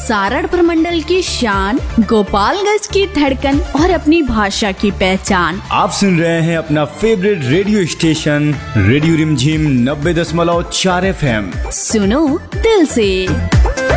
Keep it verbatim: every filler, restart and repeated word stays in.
सारण प्रमंडल की शान, गोपालगंज की धड़कन और अपनी भाषा की पहचान। आप सुन रहे हैं अपना फेवरेट रेडियो स्टेशन रेडियो रिमझिम नब्बे दशमलव चार एफ एम। सुनो दिल से।